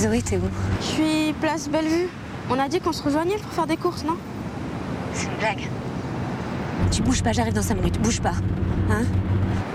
Zoé, t'es où? Je suis place Bellevue. On a dit qu'on se rejoignait pour faire des courses, non? C'est une blague. Tu bouges pas, j'arrive dans 5 minutes. Bouge pas. Hein?